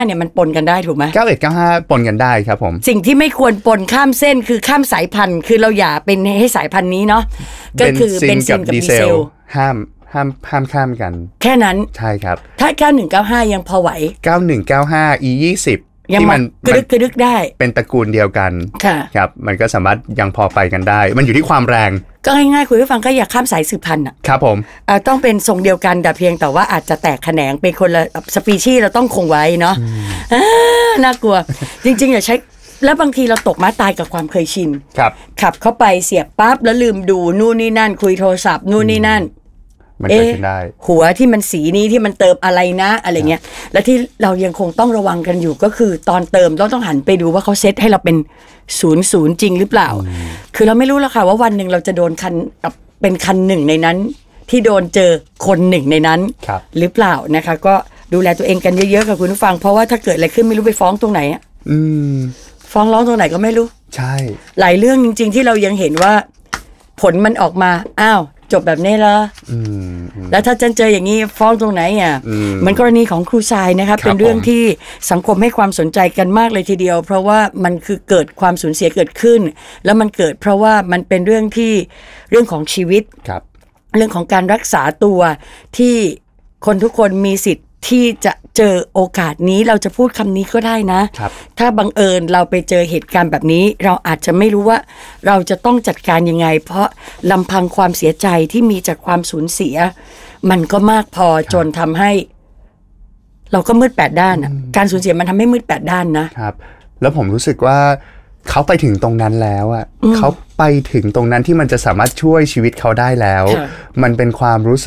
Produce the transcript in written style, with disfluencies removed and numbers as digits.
เนี่ยมันปนกันได้ถูกไหม 9195ปนกันได้ครับผมสิ่งที่ไม่ควรปนข้ามเส้นคือข้ามสายพันธุ์คือเราอย่าเป็นให้สายพันธุ์นี้เนาะก็คือเบนซินกับดีเซลห้ามข้ามกันแค่นั้นใช่ครับถ้า9195ยังพอไหว 9195 E20 ที่มันกระดึกได้เป็นตระกูลเดียวกันครับมันก็สามารถยังพอไปกันได้มันอยู่ที่ความแรงก็ง่ายๆคุยให้ฟังก็อย่าข้ามสายสืบพันธุ์ครับผมต้องเป็นทรงเดียวกันแต่เพียงแต่ว่าอาจจะแตกแขนงเป็นคนละสปีชีส์เราต้องคงไว้เนาะน่ากลัวจริงๆอย่าใช้แล้วบางทีเราตกม้าตายกับความเคยชินขับเข้าไปเสียบปั๊บแล้วลืมดูนู่นนี่นั่นคุยโทรศัพท์นู่นนี่นั่นมันเกิดขึ้นได้หัวที่มันสีนี้ที่มันเติมอะไรนะอะไรเงี้ยและที่เรายังคงต้องระวังกันอยู่ก็คือตอนเติมเราต้องหันไปดูว่าเขาเซตให้เราเป็น00จริงหรือเปล่าคือเราไม่รู้แล้วค่ะว่าวันหนึ่งเราจะโดนคันเป็นคันหนึ่งในนั้นที่โดนเจอคนหนึ่งในนั้นหรือเปล่านะคะก็ดูแลตัวเองกันเยอะๆค่ะคุณผู้ฟังเพราะว่าถ้าเกิดอะไรขึ้นไม่รู้ไปฟ้องตรงไหนฟ้องร้องตรงไหนก็ไม่รู้ใช่หลายเรื่องจริงๆที่เรายังเห็นว่าผลมันออกมาอ้าวจบแบบนี้เหรอแล้วถ้าเจออย่างนี้ฟ้องตรงไหนเหมือนกรณีของครูทรายนะครับเป็นเรื่องที่สังคมให้ความสนใจกันมากเลยทีเดียวเพราะว่ามันคือเกิดความสูญเสียเกิดขึ้นแล้วมันเกิดเพราะว่ามันเป็นเรื่องของชีวิตเรื่องของการรักษาตัวที่คนทุกคนมีสิทธิ์ที่จะเจอโอกาสนี้เราจะพูดคำนี้ก็ได้นะถ้าบังเอิญเราไปเจอเหตุการณ์แบบนี้เราอาจจะไม่รู้ว่าเราจะต้องจัดการยังไงเพราะลำพังความเสียใจที่มีจากความสูญเสียมันก็มากพอจนทำให้เราก็มืด8ด้านการสูญเสียมันทำให้มืด8ด้านนะครับแล้วผมรู้สึกว่าเขาไปถึงตรงนั้นแล้วเขาไปถึงตรงนั้นที่มันจะสามารถช่วยชีวิตเขาได้แล้วมันเป็นความรู้สึก